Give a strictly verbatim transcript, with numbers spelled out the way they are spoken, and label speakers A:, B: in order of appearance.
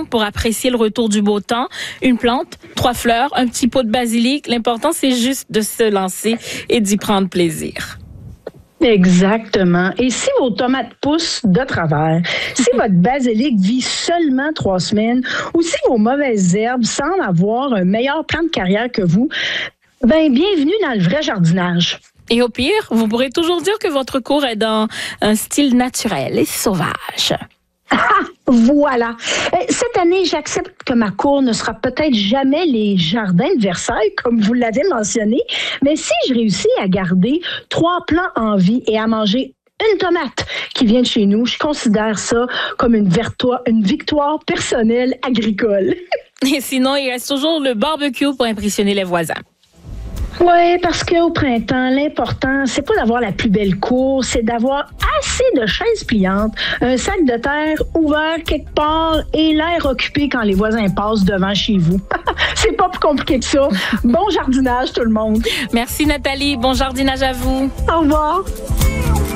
A: pour apprécier le retour du beau temps. Une plante, trois fleurs, un petit pot de basilic. L'important, c'est juste de se lancer et d'y prendre plaisir.
B: Exactement. Et si vos tomates poussent de travers, si votre basilic vit seulement trois semaines, ou si vos mauvaises herbes semblent avoir un meilleur plan de carrière que vous, ben bienvenue dans le vrai jardinage.
A: Et au pire, vous pourrez toujours dire que votre cour est dans un style naturel et sauvage.
B: Ah, voilà. Cette année, j'accepte que ma cour ne sera peut-être jamais les jardins de Versailles, comme vous l'avez mentionné, mais si je réussis à garder trois plants en vie et à manger une tomate qui vient de chez nous, je considère ça comme une, vertoire, une victoire personnelle agricole.
A: Et sinon, il reste toujours le barbecue pour impressionner les voisins.
B: Oui, parce qu'au printemps, l'important, c'est pas d'avoir la plus belle cour, c'est d'avoir assez de chaises pliantes, un sac de terre ouvert quelque part et l'air occupé quand les voisins passent devant chez vous. C'est pas plus compliqué que ça. Bon jardinage, tout le monde.
A: Merci, Nathalie. Bon jardinage à vous.
B: Au revoir.